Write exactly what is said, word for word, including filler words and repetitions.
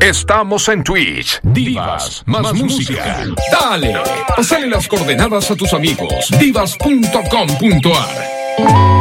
Estamos en Twitch. Divas más, más música. Dale, pasale las coordenadas a tus amigos. divas punto com punto ar